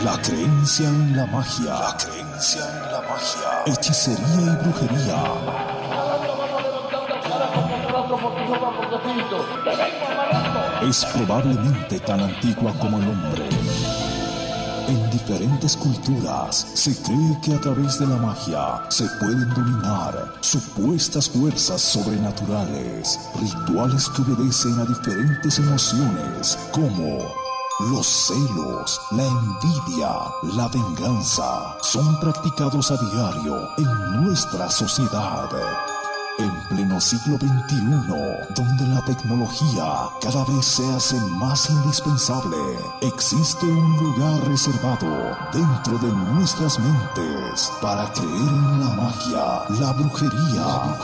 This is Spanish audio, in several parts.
La creencia en la magia. La creencia en la magia. Hechicería y brujería. Es probablemente tan antigua como el hombre. En diferentes culturas se cree que a través de la magia se pueden dominar supuestas fuerzas sobrenaturales, rituales que obedecen a diferentes emociones como los celos, la envidia, la venganza, son practicados a diario en nuestra sociedad. En pleno siglo XXI, donde la tecnología cada vez se hace más indispensable, existe un lugar reservado dentro de nuestras mentes para creer en la magia, la brujería.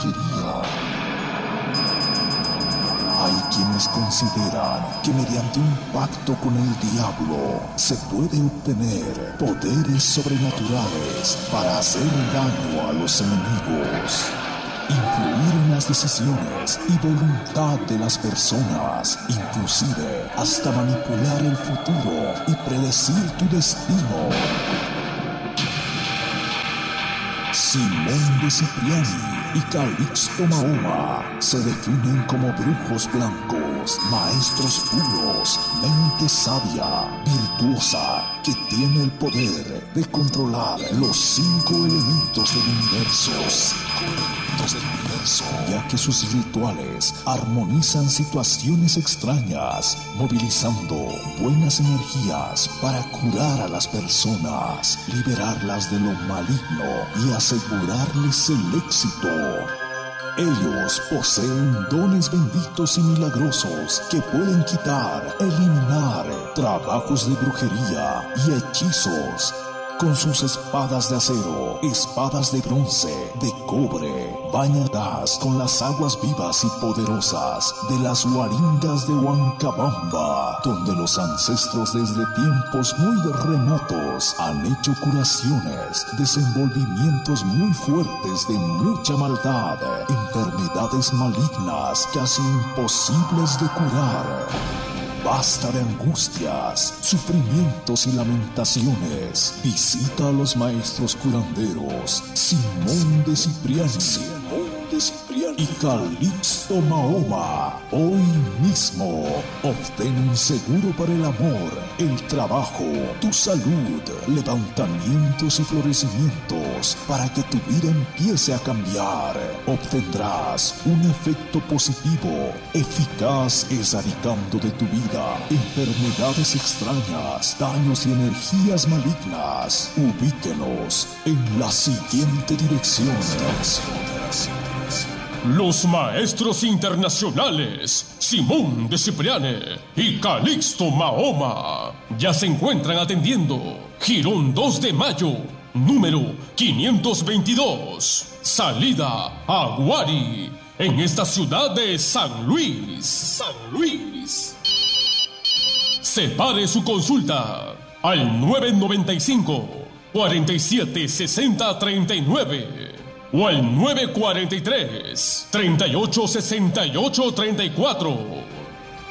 Hay quienes consideran que mediante un pacto con el diablo se puede obtener poderes sobrenaturales para hacer daño a los enemigos, influir en las decisiones y voluntad de las personas, inclusive hasta manipular el futuro y predecir tu destino. Simón de Cipriani y Calixto Mahoma se definen como brujos blancos, maestros puros, mente sabia, virtuosa, que tiene el poder de controlar los 5 elementos del universo. Ya que sus rituales armonizan situaciones extrañas, movilizando buenas energías para curar a las personas, liberarlas de lo maligno y asegurarles el éxito. Ellos poseen dones benditos y milagrosos que pueden quitar, eliminar trabajos de brujería y hechizos. Con sus espadas de acero, espadas de bronce, de cobre, bañadas con las aguas vivas y poderosas de las huaringas de Huancabamba, donde los ancestros desde tiempos muy remotos han hecho curaciones, desenvolvimientos muy fuertes de mucha maldad, enfermedades malignas casi imposibles de curar. Basta de angustias, sufrimientos y lamentaciones. Visita a los maestros curanderos Simón de Cipriani y Calixto Mahoma hoy mismo. Obtén un seguro para el amor, el trabajo, tu salud, levantamientos y florecimientos para que tu vida empiece a cambiar. Obtendrás un efecto positivo, eficaz, erradicando de tu vida enfermedades extrañas, daños y energías malignas. Ubíquenos en la siguiente dirección. Los maestros internacionales Simón de Cipriani y Calixto Mahoma ya se encuentran atendiendo Jirón 2 de Mayo, número 522, salida Aguari, en esta ciudad de San Luis. Separe su consulta al 995 47 60 39 o al 943 38 68 34.